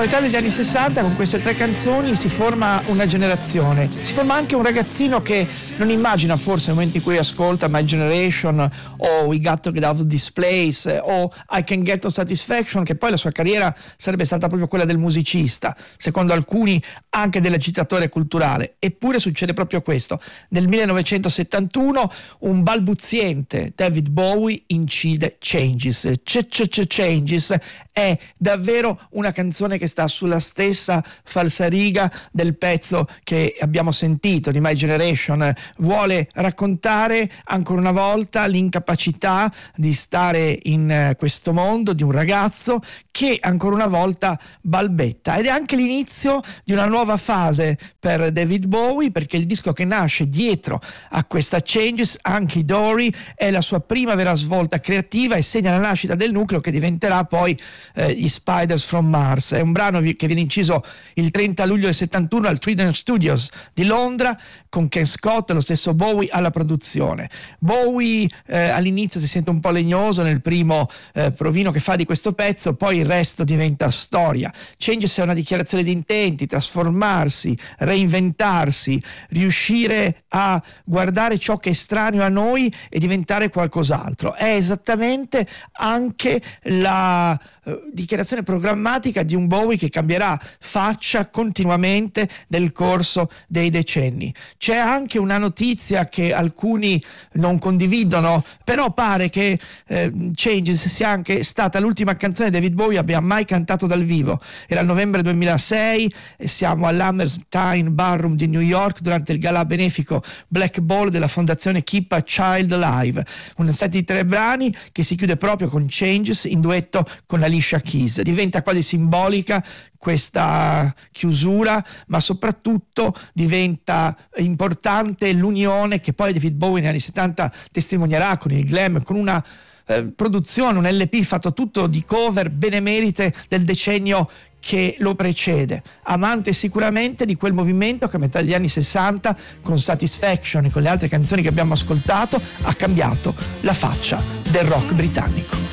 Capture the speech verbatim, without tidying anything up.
metà degli anni sessanta con queste tre canzoni si forma una generazione, si forma anche un ragazzino che non immagina forse nel momento in cui ascolta My Generation o We Got to Get Out of This Place o I Can Get No Satisfaction che poi la sua carriera sarebbe stata proprio quella del musicista, secondo alcuni anche dell'agitatore culturale. Eppure succede proprio questo: nel millenovecentosettantuno un balbuziente David Bowie incide Changes. Changes è davvero una canzone che sta sulla stessa falsariga del pezzo che abbiamo sentito di My Generation. Vuole raccontare ancora una volta l'incapacità di stare in questo mondo di un ragazzo che ancora una volta balbetta, ed è anche l'inizio di una nuova fase per David Bowie, perché il disco che nasce dietro a questa Changes, Hunky Dory, è la sua prima vera svolta creativa e segna la nascita del nucleo che diventerà poi eh, gli Spiders from Mars. È un brano che viene inciso il trenta luglio del settantuno al Trident Studios di Londra, con Ken Scott e lo stesso Bowie alla produzione. Bowie eh, all'inizio si sente un po' legnoso nel primo eh, provino che fa di questo pezzo, poi il resto diventa storia. Changes è una dichiarazione di intenti: trasformarsi, reinventarsi, riuscire a guardare ciò che è estraneo a noi e diventare qualcos'altro. È esattamente anche la eh, dichiarazione programmatica di un Bowie che cambierà faccia continuamente nel corso dei decenni. C'è anche una notizia che alcuni non condividono, però pare che eh, Changes sia anche stata l'ultima canzone di David Bowie abbia mai cantato dal vivo. Era il novembre duemilasei e siamo all'Hammerstein Ballroom di New York durante il galà benefico Black Ball della fondazione Keep a Child Alive, un set di tre brani che si chiude proprio con Changes in duetto con Alicia Keys. Diventa quasi simbolica questa chiusura, ma soprattutto diventa importante l'unione che poi David Bowie negli anni settanta testimonierà con il glam, con una eh, produzione, un L P fatto tutto di cover benemerite del decennio che lo precede, amante sicuramente di quel movimento che a metà degli anni sessanta con Satisfaction e con le altre canzoni che abbiamo ascoltato ha cambiato la faccia del rock britannico.